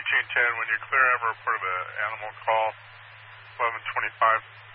1310, when you clear, have a report of an animal call, 1125.